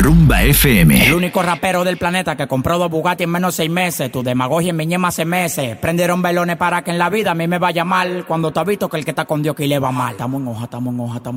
Rumba FM. El único rapero del planeta que compró 2 Bugatti en menos de 6 meses. Tu demagogia en mi ñema hace meses. Prendieron velones para que en la vida a mí me vaya mal. Cuando te has visto que el que está con Dios que le va mal. Estamos en hoja, estamos en hoja, estamos